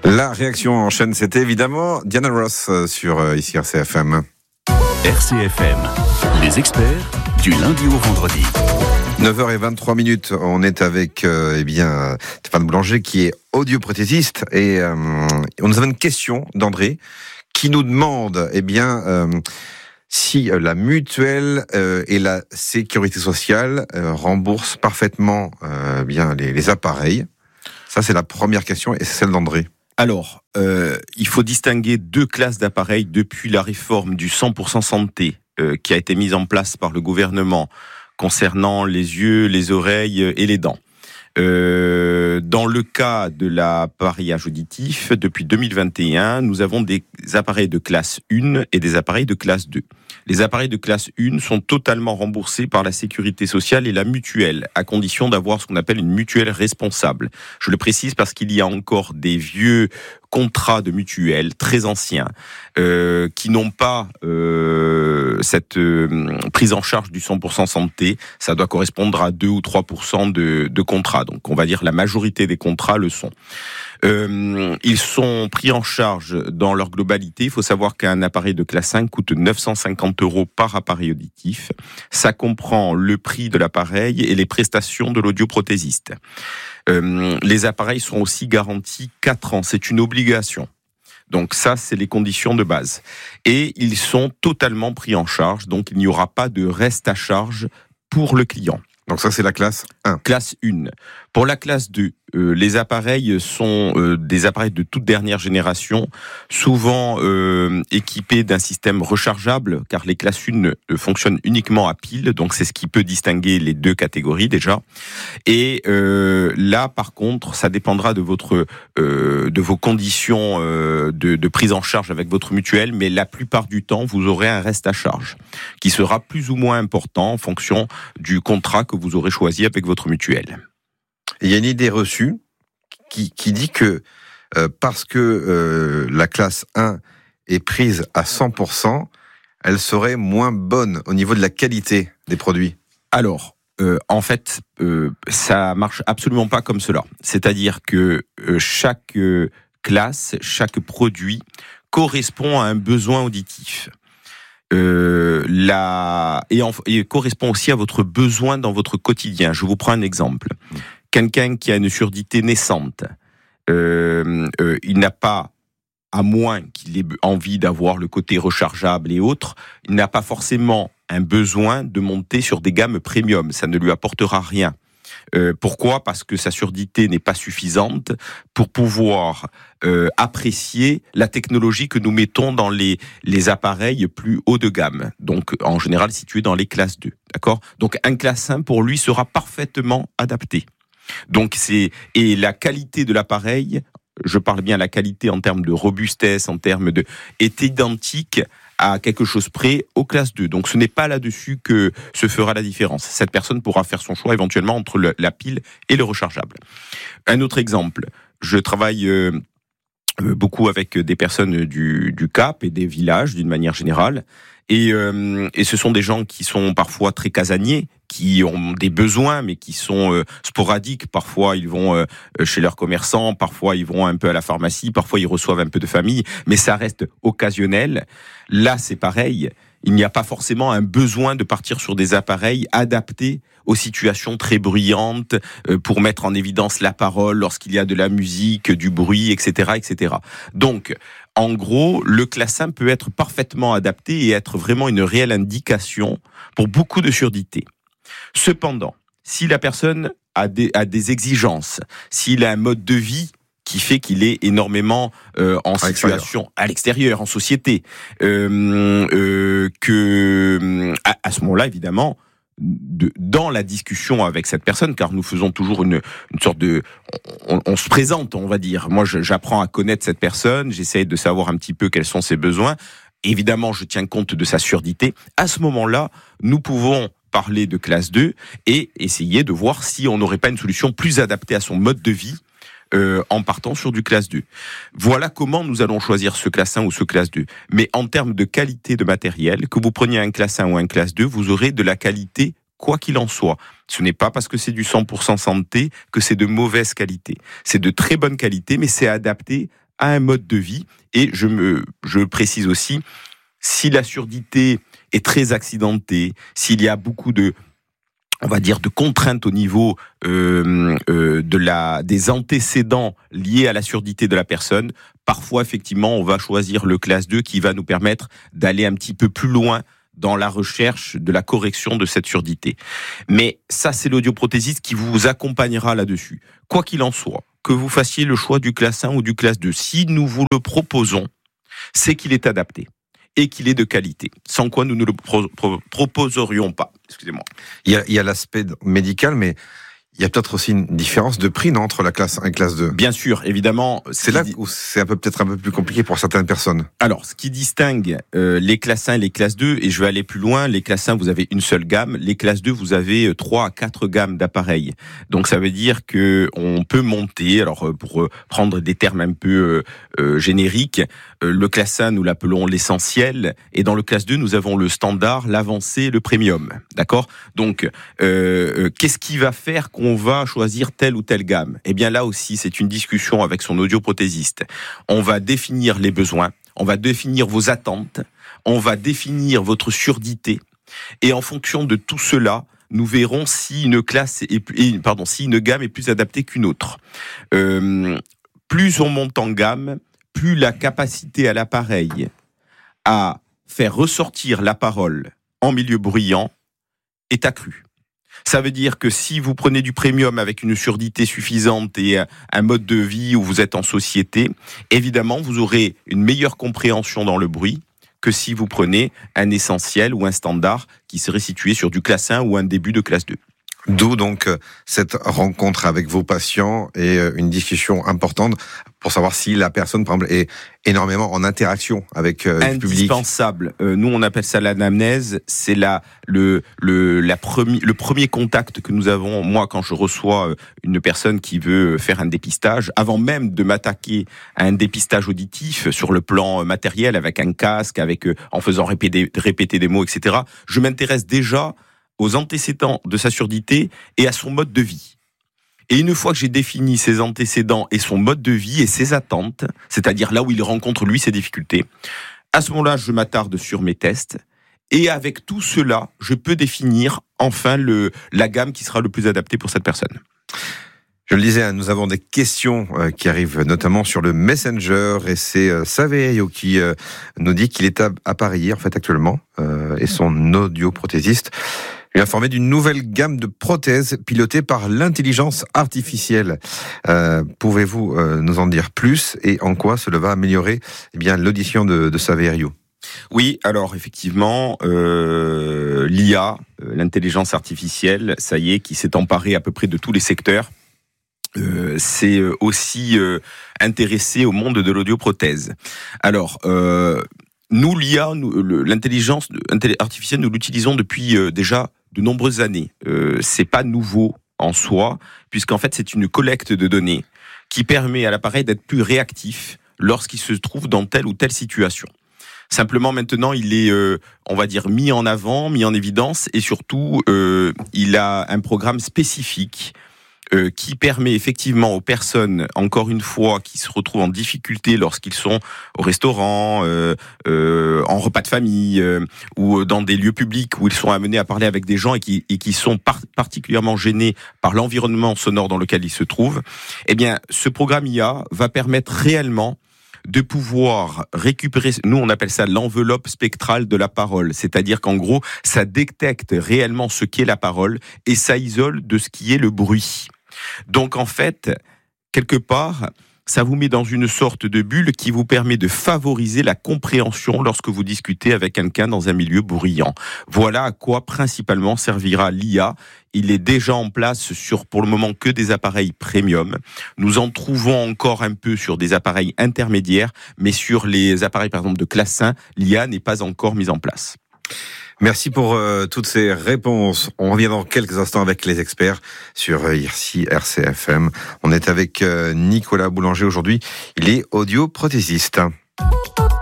La réaction en chaîne, c'était évidemment Diana Ross sur ici RCFM. RCFM, les experts du lundi au vendredi. 9h23, on est avec Stéphane Boulanger qui est audioprothésiste et on nous avait une question d'André qui nous demande si la mutuelle et la sécurité sociale remboursent parfaitement les appareils. Ça, c'est la première question et c'est celle d'André. Alors, il faut distinguer deux classes d'appareils depuis la réforme du 100% santé qui a été mise en place par le gouvernement concernant les yeux, les oreilles et les dents. Dans le cas de l'appareillage auditif, depuis 2021, nous avons des appareils de classe 1 et des appareils de classe 2. Les appareils de classe 1 sont totalement remboursés par la sécurité sociale et la mutuelle, à condition d'avoir ce qu'on appelle une mutuelle responsable. Je le précise parce qu'il y a encore des vieux contrats de mutuelle très anciens qui n'ont pas cette prise en charge du 100% santé. Ça doit correspondre à 2 ou 3% de contrats. Donc on va dire la majorité des contrats le sont. Ils sont pris en charge dans leur globalité. Il faut savoir qu'un appareil de classe 5 coûte 950 € par appareil auditif. Ça comprend le prix de l'appareil et les prestations de l'audioprothésiste. Les appareils sont aussi garantis 4 ans. C'est une obligation. Donc ça, c'est les conditions de base. Et ils sont totalement pris en charge. Donc il n'y aura pas de reste à charge pour le client. Donc ça, c'est la classe 1. Classe 1. Pour la classe 2, les appareils sont des appareils de toute dernière génération, souvent équipés d'un système rechargeable, car les classes 1 fonctionnent uniquement à pile, donc c'est ce qui peut distinguer les deux catégories déjà. Et là, par contre, ça dépendra de vos conditions de prise en charge avec votre mutuelle, mais la plupart du temps, vous aurez un reste à charge, qui sera plus ou moins important en fonction du contrat que vous aurez choisi avec votre mutuelle. Il y a une idée reçue qui dit que parce que la classe 1 est prise à 100%, elle serait moins bonne au niveau de la qualité des produits. Alors, en fait, ça marche absolument pas comme cela. C'est-à-dire que chaque classe, chaque produit correspond à un besoin auditif. Et correspond aussi à votre besoin dans votre quotidien. Je vous prends un exemple. Quelqu'un qui a une surdité naissante, il n'a pas, à moins qu'il ait envie d'avoir le côté rechargeable et autres, il n'a pas forcément un besoin de monter sur des gammes premium. Ça ne lui apportera rien. Pourquoi ? Parce que sa surdité n'est pas suffisante pour pouvoir apprécier la technologie que nous mettons dans les appareils plus haut de gamme, donc en général situés dans les classes 2. D'accord ? Donc un classe 1 pour lui sera parfaitement adapté. Donc et la qualité de l'appareil, je parle bien la qualité en termes de robustesse, est identique à quelque chose près aux classes 2. Donc ce n'est pas là-dessus que se fera la différence. Cette personne pourra faire son choix éventuellement entre la pile et le rechargeable. Un autre exemple, je travaille beaucoup avec des personnes du Cap et des villages d'une manière générale. Et ce sont des gens qui sont parfois très casaniers, qui ont des besoins, mais qui sont sporadiques. Parfois, ils vont chez leurs commerçants, parfois, ils vont un peu à la pharmacie, parfois, ils reçoivent un peu de famille, mais ça reste occasionnel. Là, c'est pareil. Il n'y a pas forcément un besoin de partir sur des appareils adaptés aux situations très bruyantes pour mettre en évidence la parole lorsqu'il y a de la musique, du bruit, etc., etc. Donc, en gros, le classe 1 peut être parfaitement adapté et être vraiment une réelle indication pour beaucoup de surdité. Cependant, si la personne a des exigences, s'il a un mode de vie qui fait qu'il est énormément en situation à l'extérieur, en société, à ce moment-là, évidemment, dans la discussion avec cette personne, car nous faisons toujours une sorte de... On se présente, on va dire. Moi, j'apprends à connaître cette personne, j'essaie de savoir un petit peu quels sont ses besoins. Évidemment, je tiens compte de sa surdité. À ce moment-là, nous pouvons parler de classe 2 et essayer de voir si on n'aurait pas une solution plus adaptée à son mode de vie en partant sur du classe 2. Voilà comment nous allons choisir ce classe 1 ou ce classe 2. Mais en termes de qualité de matériel, que vous preniez un classe 1 ou un classe 2, vous aurez de la qualité quoi qu'il en soit. Ce n'est pas parce que c'est du 100% santé que c'est de mauvaise qualité. C'est de très bonne qualité, mais c'est adapté à un mode de vie. Et je précise aussi, si la surdité est très accidentée, s'il y a beaucoup de contraintes au niveau des antécédents liés à la surdité de la personne, parfois effectivement on va choisir le classe 2 qui va nous permettre d'aller un petit peu plus loin dans la recherche de la correction de cette surdité. Mais ça, c'est l'audioprothésiste qui vous accompagnera là-dessus. Quoi qu'il en soit, que vous fassiez le choix du classe 1 ou du classe 2, si nous vous le proposons, c'est qu'il est adapté et qu'il est de qualité, sans quoi nous ne le proposerions pas. Excusez-moi. Il y a l'aspect médical, mais il y a peut-être aussi une différence de prix, non, entre la classe 1 et la classe 2. Bien sûr, évidemment. C'est là où c'est peut-être un peu plus compliqué pour certaines personnes. Alors, ce qui distingue les classes 1 et les classes 2, et je vais aller plus loin, les classes 1, vous avez une seule gamme, les classes 2, vous avez 3 à 4 gammes d'appareils. Donc, ça veut dire que on peut monter, alors pour prendre des termes un peu génériques, le classe 1, nous l'appelons l'essentiel, et dans le classe 2, nous avons le standard, l'avancé, le premium. D'accord ? Donc, qu'est-ce qui va faire qu'on va choisir telle ou telle gamme? Eh bien là aussi, c'est une discussion avec son audioprothésiste. On va définir les besoins, on va définir vos attentes, on va définir votre surdité, et en fonction de tout cela, nous verrons si une gamme est plus adaptée qu'une autre. Plus on monte en gamme, plus la capacité à l'appareil à faire ressortir la parole en milieu bruyant est accrue. Ça veut dire que si vous prenez du premium avec une surdité suffisante et un mode de vie où vous êtes en société, évidemment, vous aurez une meilleure compréhension dans le bruit que si vous prenez un essentiel ou un standard qui serait situé sur du classe 1 ou un début de classe 2. D'où donc cette rencontre avec vos patients et une discussion importante pour savoir si la personne, par exemple, est énormément en interaction avec le public. Indispensable. Nous, on appelle ça l'anamnèse. C'est le premier contact que nous avons. Moi, quand je reçois une personne qui veut faire un dépistage, avant même de m'attaquer à un dépistage auditif sur le plan matériel, avec un casque, en faisant répéter des mots, etc., je m'intéresse déjà aux antécédents de sa surdité et à son mode de vie. Et une fois que j'ai défini ses antécédents et son mode de vie et ses attentes, c'est-à-dire là où il rencontre lui ses difficultés, à ce moment-là, je m'attarde sur mes tests et avec tout cela, je peux définir enfin la gamme qui sera le plus adaptée pour cette personne. Je le disais, nous avons des questions qui arrivent notamment sur le Messenger et c'est Saverio qui nous dit qu'il est à Paris en fait actuellement et son audioprothésiste lui a informé d'une nouvelle gamme de prothèses pilotée par l'intelligence artificielle. Pouvez-vous nous en dire plus et en quoi cela va améliorer l'audition de Saverio? Oui, alors effectivement, l'IA, l'intelligence artificielle, ça y est, qui s'est emparée à peu près de tous les secteurs. C'est aussi intéressé au monde de l'audioprothèse. Alors, nous, l'IA, l'intelligence artificielle, nous l'utilisons depuis déjà de nombreuses années. C'est pas nouveau en soi, puisqu'en fait, c'est une collecte de données qui permet à l'appareil d'être plus réactif lorsqu'il se trouve dans telle ou telle situation. Simplement, maintenant, il est, on va dire, mis en avant, mis en évidence, et surtout, il a un programme spécifique qui permet effectivement aux personnes, encore une fois, qui se retrouvent en difficulté lorsqu'ils sont au restaurant, en repas de famille, ou dans des lieux publics où ils sont amenés à parler avec des gens et qui sont particulièrement gênés par l'environnement sonore dans lequel ils se trouvent. Eh bien, ce programme IA va permettre réellement de pouvoir récupérer, nous on appelle ça l'enveloppe spectrale de la parole, c'est-à-dire qu'en gros, ça détecte réellement ce qu'est la parole et ça isole de ce qui est le bruit. Donc en fait, quelque part, ça vous met dans une sorte de bulle qui vous permet de favoriser la compréhension lorsque vous discutez avec quelqu'un dans un milieu bruyant. Voilà à quoi principalement servira l'IA. Il est déjà en place sur, pour le moment, que des appareils premium. Nous en trouvons encore un peu sur des appareils intermédiaires, mais sur les appareils, par exemple, de classe 1, l'IA n'est pas encore mise en place. Merci pour toutes ces réponses. On revient dans quelques instants avec les experts sur IRCI RCFM. On est avec Nicolas Boulanger aujourd'hui. Il est audioprothésiste.